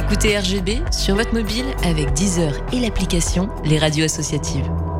Écoutez RGB sur votre mobile avec Deezer et l'application Les Radios Associatives.